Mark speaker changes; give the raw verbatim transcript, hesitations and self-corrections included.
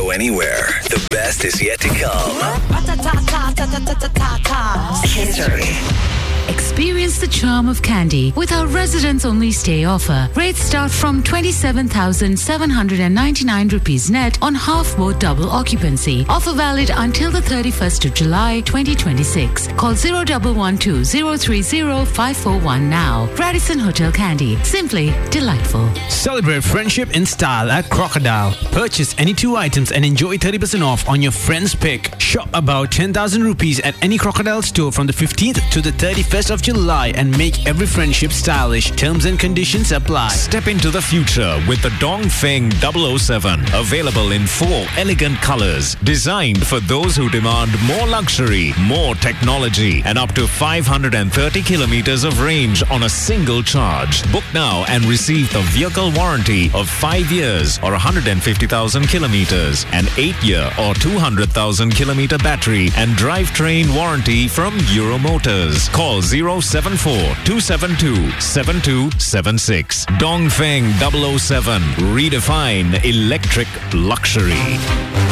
Speaker 1: go anywhere. The best is yet to come. History.
Speaker 2: Experience the charm of Candy with our residents-only stay offer. Rates start from twenty-seven thousand seven hundred ninety-nine rupees net on half-board double occupancy. Offer valid until the thirty-first of July twenty twenty-six. Call zero one one two zero three zero five four one now. Radisson Hotel Candy. Simply delightful.
Speaker 3: Celebrate friendship in style at Crocodile. Purchase any two items and enjoy thirty percent off on your friend's pick. Shop about ten thousand rupees at any Crocodile store from the fifteenth to the thirty-first of July and make every friendship stylish. Terms and conditions apply.
Speaker 4: Step into the future with the Dongfeng double oh seven. Available in four elegant colors. Designed for those who demand more luxury, more technology, and up to five hundred thirty kilometers of range on a single charge. Book now and receive the vehicle warranty of five years or one hundred fifty thousand kilometers, an eight year or two hundred thousand kilometer battery, and drivetrain warranty from Euro Motors. Call zero seven four two seven two seven two seven six. Dongfeng double oh seven. Redefine electric luxury.